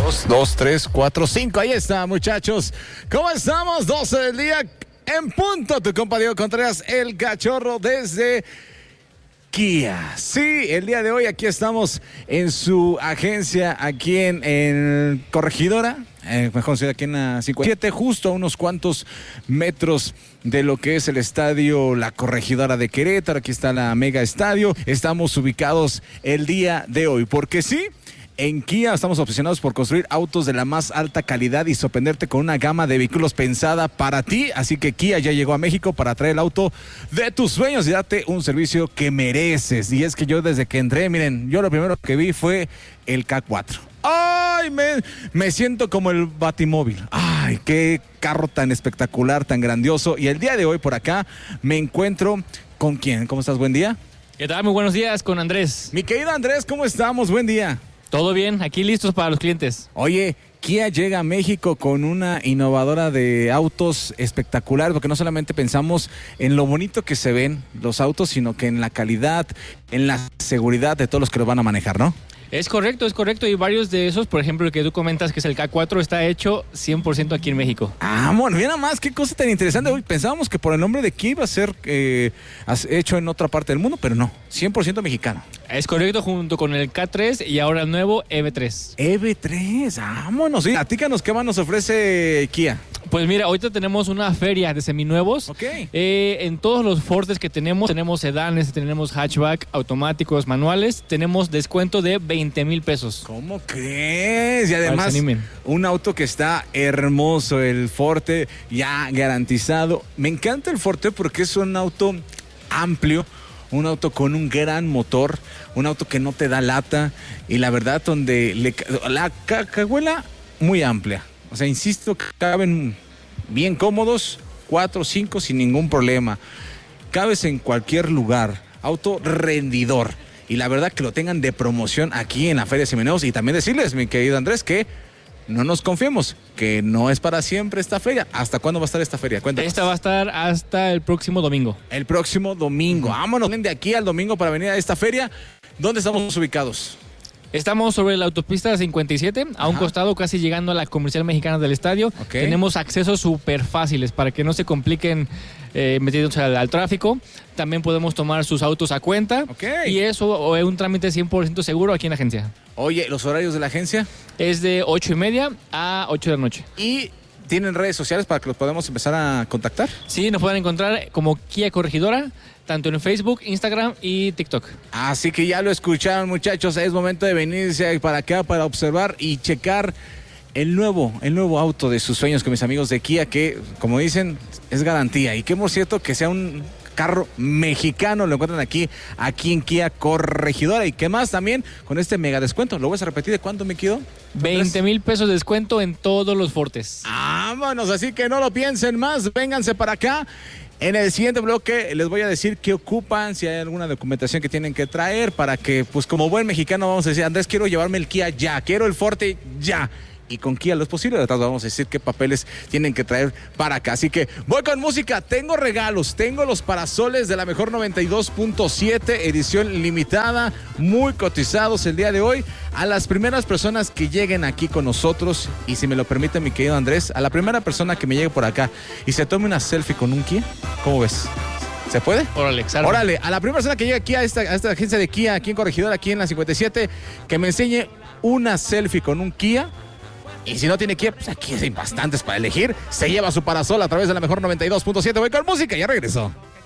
2, 3, 4, 5. Ahí está, muchachos. ¿Cómo estamos? 12 del día en punto. Tu compa Diego Contreras, el cachorro desde Kia. Sí, el día de hoy aquí estamos en su agencia, aquí en Corregidora. Mejor conocida aquí en la 57, justo a unos cuantos metros de lo que es el estadio La Corregidora de Querétaro. Aquí está la Mega Estadio. Estamos ubicados el día de hoy, porque sí, en Kia estamos obsesionados por construir autos de la más alta calidad y sorprenderte con una gama de vehículos pensada para ti. Así que Kia ya llegó a México para traer el auto de tus sueños y darte un servicio que mereces. Y es que yo desde que entré, miren, yo lo primero que vi fue el K4. ¡Ay! Me siento como el Batimóvil. ¡Ay! ¡Qué carro tan espectacular, tan grandioso! Y el día de hoy por acá me encuentro con ¿quién? ¿Cómo estás? Buen día. ¿Qué tal? Muy buenos días, con Andrés. Mi querido Andrés, ¿cómo estamos? Buen día. Todo bien, aquí listos para los clientes. Oye, Kia llega a México con una innovadora de autos espectacular, porque no solamente pensamos en lo bonito que se ven los autos, sino que en la calidad, en la seguridad de todos los que los van a manejar, ¿no? Es correcto. Y varios de esos, por ejemplo, el que tú comentas, que es el K4, está hecho 100% aquí en México. Ah, bueno, mira más, qué cosa tan interesante. Hoy pensábamos que por el nombre de Kia iba a ser hecho en otra parte del mundo, pero no, 100% mexicano. Es correcto, junto con el K3 y ahora el nuevo EV3. EV3, vámonos. Sí, platícanos qué más nos ofrece Kia. Pues mira, ahorita tenemos una feria de seminuevos. Ok. En todos los Fortes que tenemos sedanes, tenemos hatchback, automáticos, manuales, tenemos descuento de 20,000 pesos. ¿Cómo crees? Y además, un auto que está hermoso, el Forte, ya garantizado. Me encanta el Forte porque es un auto amplio, un auto con un gran motor, un auto que no te da lata y la verdad donde la cajuela muy amplia. O sea, insisto, caben bien cómodos, 4 o 5 sin ningún problema. Cabes en cualquier lugar, auto rendidor. Y la verdad que lo tengan de promoción aquí en la Feria de Seminuevos. Y también decirles, mi querido Andrés, que no nos confiemos, que no es para siempre esta feria. ¿Hasta cuándo va a estar esta feria? Cuéntanos. Esta va a estar hasta el próximo domingo. El próximo domingo. Vámonos de aquí al domingo para venir a esta feria. ¿Dónde estamos ubicados? Estamos sobre la autopista 57, a un costado, casi llegando a la Comercial Mexicana del estadio. Okay. Tenemos accesos súper fáciles para que no se compliquen metiéndose al tráfico. También podemos tomar sus autos a cuenta. Okay. Y eso es un trámite 100% seguro aquí en la agencia. Oye, ¿los horarios de la agencia? Es de 8:30 a 8 de la noche. ¿Y tienen redes sociales para que los podamos empezar a contactar? Sí, nos pueden encontrar como Kia Corregidora, tanto en Facebook, Instagram y TikTok. Así que ya lo escucharon, muchachos. Es momento de venirse para acá para observar y checar el nuevo auto de sus sueños con mis amigos de Kia, que, como dicen, es garantía. Y que, por cierto, que sea un carro mexicano, lo encuentran aquí en Kia Corregidora. Y qué más también con este mega descuento. ¿Lo vas a repetir de cuánto me quedó? 20,000 pesos de descuento en todos los Fortes. Vámonos, así que no lo piensen más. Vénganse para acá. En el siguiente bloque les voy a decir qué ocupan, si hay alguna documentación que tienen que traer para que, pues como buen mexicano vamos a decir, Andrés, quiero llevarme el Kia ya, quiero el Forte ya. Y con Kia lo es posible, de verdad vamos a decir qué papeles tienen que traer para acá. Así que voy con música, tengo regalos, tengo los parasoles de la mejor 92.7, edición limitada, muy cotizados el día de hoy. A las primeras personas que lleguen aquí con nosotros, y si me lo permite mi querido Andrés, a la primera persona que me llegue por acá y se tome una selfie con un Kia, ¿cómo ves? ¿Se puede? Órale, a la primera persona que llegue aquí a esta agencia de Kia, aquí en Corregidora, aquí en la 57, que me enseñe una selfie con un Kia. Y si no tiene Kia, pues aquí hay bastantes para elegir. Se lleva su parasol a través de la mejor 92.7. Voy con música, ya regreso.